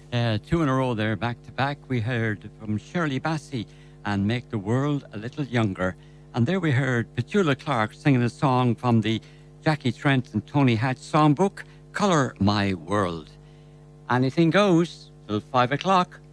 Two in a row there, back to back. We heard from Shirley Bassey and Make the World a Little Younger. And there we heard Petula Clark singing a song from the Jackie Trent and Tony Hatch songbook, Colour My World. Anything goes till 5 o'clock.